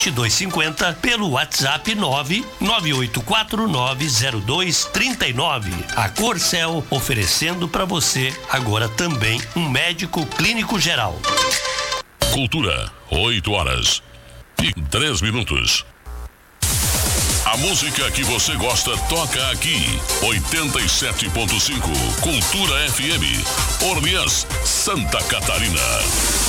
2250 pelo WhatsApp 998490239. A Corcel oferecendo para você agora também um médico clínico geral. Cultura, 8h03. A música que você gosta toca aqui. 87.5 Cultura FM, Orleans, Santa Catarina.